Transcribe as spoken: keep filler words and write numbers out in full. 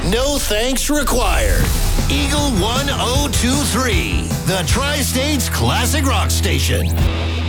No thanks required. Eagle one oh two three, the Tri-States Classic Rock Station.